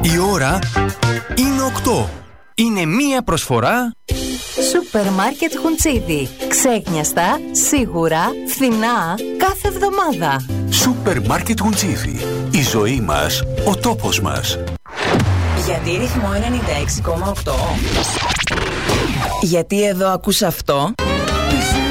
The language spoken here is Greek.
Η ώρα είναι 8. Είναι μία προσφορά Σούπερ Μάρκετ Χουντσίδι. Ξέχνιαστα, σίγουρα, φθηνά, κάθε εβδομάδα. Σούπερ Μάρκετ Χουντσίδι. Η ζωή μας, ο τόπος μας. Γιατί ρυθμό 96,8? Γιατί εδώ ακούς αυτό?